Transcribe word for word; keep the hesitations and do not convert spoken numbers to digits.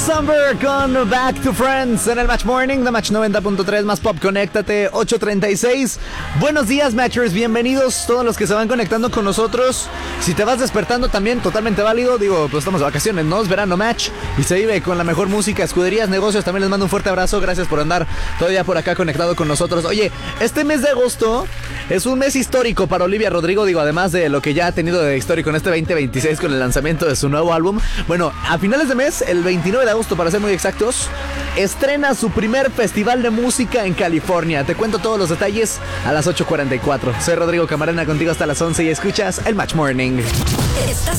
Summer con Back to Friends en el Match Morning de Match noventa punto tres más Pop. Conéctate, ocho treinta y seis. Buenos días, Matchers. Bienvenidos todos los que se van conectando con nosotros. Si te vas despertando también, totalmente válido. Digo, pues estamos de vacaciones, ¿no? Es verano, Match. Y se vive con la mejor música, escuderías, negocios. También les mando un fuerte abrazo. Gracias por andar todavía por acá conectado con nosotros. Oye, este mes de agosto es un mes histórico para Olivia Rodrigo. Digo, además de lo que ya ha tenido de histórico en este veinte veintiséis con el lanzamiento de su nuevo álbum. Bueno, a finales de mes, el veintinueve de agosto para ser muy exactos, estrena su primer festival de música en California. Te cuento todos los detalles a las ocho cuarenta y cuatro. Soy Rodrigo Camarena, contigo hasta las once y escuchas el Match Morning. Estás